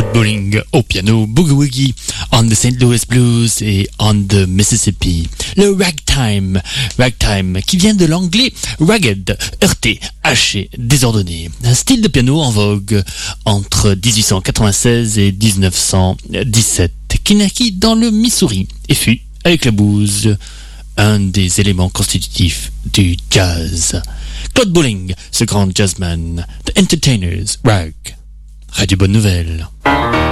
Bowling au piano, Boogie Woogie on the St. Louis Blues et on the Mississippi. Le ragtime qui vient de l'anglais ragged, heurté, haché, désordonné. Un style de piano en vogue entre 1896 et 1917 qui naquit dans le Missouri et fut, avec la bouse, un des éléments constitutifs du jazz. Claude Bolling, ce grand jazzman, The Entertainers, Rag. Radio Bonne Nouvelle.